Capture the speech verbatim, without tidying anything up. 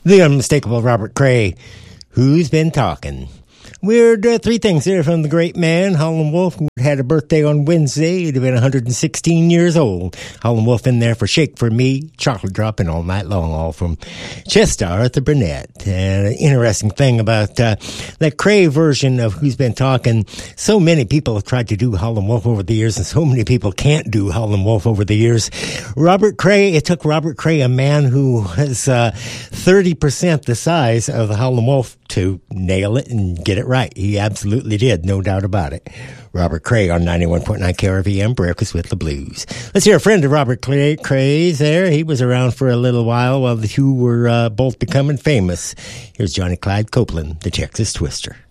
The unmistakable Robert Cray, who's been talking. Weird uh, three things there from the great man, Howlin' Wolf, who had a birthday on Wednesday. He'd have been one hundred sixteen years old. Howlin' Wolf in there for Shake for Me, Chocolate Dropping All Night Long, all from Chester, Arthur Burnett. And an interesting thing about uh, that Cray version of Who's Been Talking, so many people have tried to do Howlin' Wolf over the years, and so many people can't do Howlin' Wolf over the years. Robert Cray, it took Robert Cray, a man who was uh, thirty percent the size of the Howlin' Wolf, to nail it and get it right. He absolutely did, no doubt about it. Robert Cray on ninety-one point nine K R V M, Breakfast with the Blues. Let's hear a friend of Robert Cray, Cray's there. He was around for a little while while the two were uh, both becoming famous. Here's Johnny Clyde Copeland, the Texas Twister.